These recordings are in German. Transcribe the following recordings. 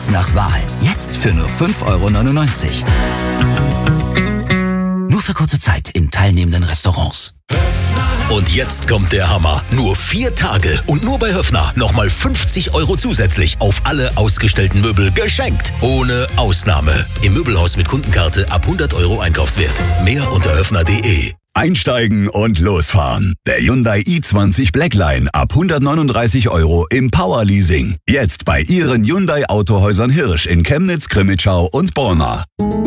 Nach Wahl. Jetzt für nur 5,99 €. Nur für kurze Zeit in teilnehmenden Restaurants. Und jetzt kommt der Hammer. Nur 4 Tage und nur bei Höffner nochmal 50 € zusätzlich auf alle ausgestellten Möbel geschenkt. Ohne Ausnahme. Im Möbelhaus mit Kundenkarte ab 100 € Einkaufswert. Mehr unter höffner.de. Einsteigen und losfahren. Der Hyundai i20 Blackline ab 139 € im Powerleasing. Jetzt bei Ihren Hyundai Autohäusern Hirsch in Chemnitz, Crimmitschau und Borna.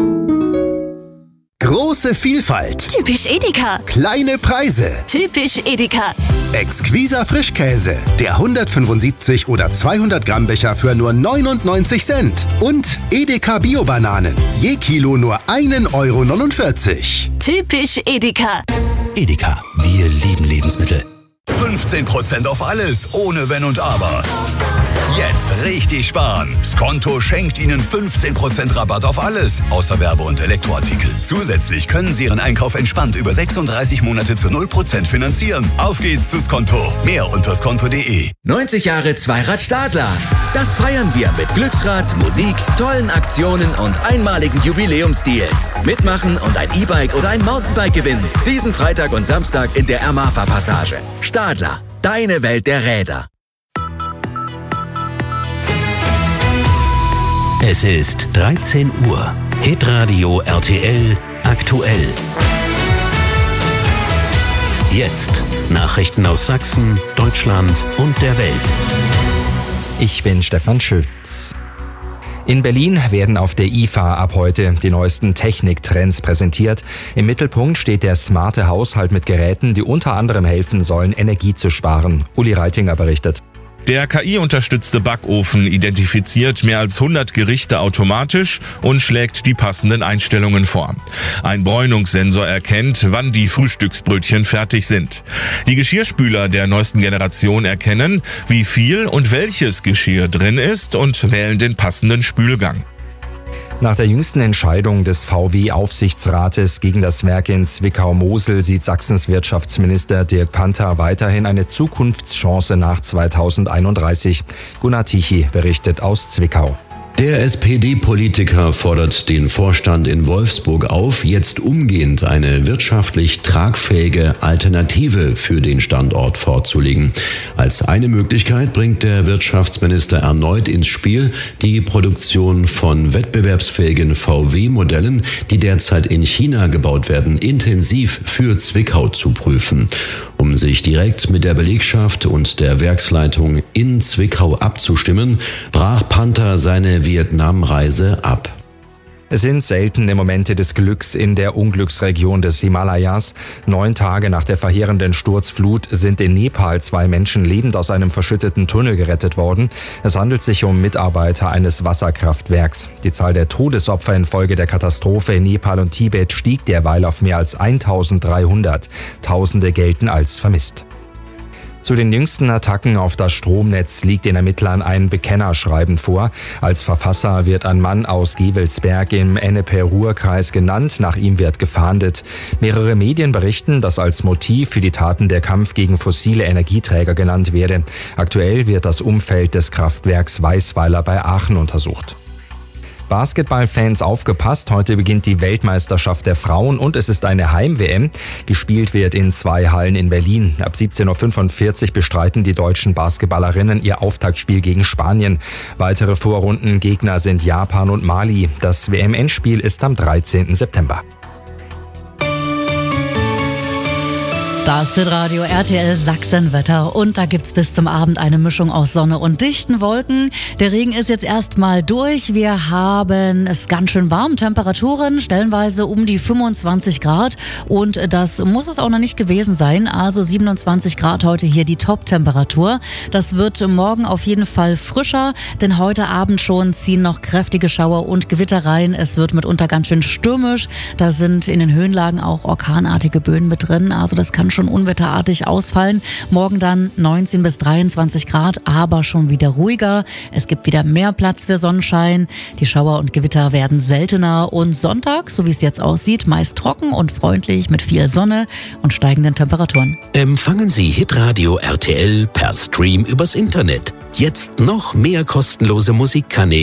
Große Vielfalt. Typisch Edeka. Kleine Preise. Typisch Edeka. Exquiser Frischkäse. Der 175 oder 200 Gramm Becher für nur 99 Cent. Und Edeka Bio-Bananen. Je Kilo nur 1,49 €. Typisch Edeka. Edeka, wir lieben Lebensmittel. 15% auf alles, ohne Wenn und Aber. Jetzt richtig sparen. Skonto schenkt Ihnen 15% Rabatt auf alles, außer Werbe- und Elektroartikel. Zusätzlich können Sie Ihren Einkauf entspannt über 36 Monate zu 0% finanzieren. Auf geht's zu Skonto. Mehr unter skonto.de. 90 Jahre Zweirad Stadler. Das feiern wir mit Glücksrad, Musik, tollen Aktionen und einmaligen Jubiläumsdeals. Mitmachen und ein E-Bike oder ein Mountainbike gewinnen. Diesen Freitag und Samstag in der Ermapa-Passage. Stadler, deine Welt der Räder. Es ist 13 Uhr. Hitradio RTL aktuell. Jetzt Nachrichten aus Sachsen, Deutschland und der Welt. Ich bin Stefan Schütz. In Berlin werden auf der IFA ab heute die neuesten Techniktrends präsentiert. Im Mittelpunkt steht der smarte Haushalt mit Geräten, die unter anderem helfen sollen, Energie zu sparen. Uli Reitinger berichtet. Der KI-unterstützte Backofen identifiziert mehr als 100 Gerichte automatisch und schlägt die passenden Einstellungen vor. Ein Bräunungssensor erkennt, wann die Frühstücksbrötchen fertig sind. Die Geschirrspüler der neuesten Generation erkennen, wie viel und welches Geschirr drin ist und wählen den passenden Spülgang. Nach der jüngsten Entscheidung des VW-Aufsichtsrates gegen das Werk in Zwickau-Mosel sieht Sachsens Wirtschaftsminister Dirk Panther weiterhin eine Zukunftschance nach 2031. Gunnar Tichy berichtet aus Zwickau. Der SPD-Politiker fordert den Vorstand in Wolfsburg auf, jetzt umgehend eine wirtschaftlich tragfähige Alternative für den Standort vorzulegen. Als eine Möglichkeit bringt der Wirtschaftsminister erneut ins Spiel, die Produktion von wettbewerbsfähigen VW-Modellen, die derzeit in China gebaut werden, intensiv für Zwickau zu prüfen. Um sich direkt mit der Belegschaft und der Werksleitung in Zwickau abzustimmen, brach Panther seine Vietnamreise ab. Es sind seltene Momente des Glücks in der Unglücksregion des Himalayas. 9 Tage nach der verheerenden Sturzflut sind in Nepal 2 Menschen lebend aus einem verschütteten Tunnel gerettet worden. Es handelt sich um Mitarbeiter eines Wasserkraftwerks. Die Zahl der Todesopfer infolge der Katastrophe in Nepal und Tibet stieg derweil auf mehr als 1300. Tausende gelten als vermisst. Zu den jüngsten Attacken auf das Stromnetz liegt den Ermittlern ein Bekennerschreiben vor. Als Verfasser wird ein Mann aus Gevelsberg im Ennepe-Ruhr-Kreis genannt. Nach ihm wird gefahndet. Mehrere Medien berichten, dass als Motiv für die Taten der Kampf gegen fossile Energieträger genannt werde. Aktuell wird das Umfeld des Kraftwerks Weißweiler bei Aachen untersucht. Basketballfans aufgepasst, heute beginnt die Weltmeisterschaft der Frauen und es ist eine Heim-WM. Gespielt wird in 2 Hallen in Berlin. Ab 17:45 Uhr bestreiten die deutschen Basketballerinnen ihr Auftaktspiel gegen Spanien. Weitere Vorrundengegner sind Japan und Mali. Das WM-Endspiel ist am 13. September. Das Hitradio RTL Sachsenwetter und da gibt's bis zum Abend eine Mischung aus Sonne und dichten Wolken. Der Regen ist jetzt erstmal durch. Wir haben es ganz schön warm, Temperaturen stellenweise um die 25 Grad und das muss es auch noch nicht gewesen sein. Also 27 Grad heute hier die Top-Temperatur. Das wird morgen auf jeden Fall frischer, denn heute Abend schon ziehen noch kräftige Schauer und Gewitter rein. Es wird mitunter ganz schön stürmisch. Da sind in den Höhenlagen auch orkanartige Böen mit drin. Also das kann schon unwetterartig ausfallen. Morgen dann 19 bis 23 Grad, aber schon wieder ruhiger. Es gibt wieder mehr Platz für Sonnenschein. Die Schauer und Gewitter werden seltener und Sonntag, so wie es jetzt aussieht, meist trocken und freundlich mit viel Sonne und steigenden Temperaturen. Empfangen Sie Hitradio RTL per Stream übers Internet. Jetzt noch mehr kostenlose Musikkanäle.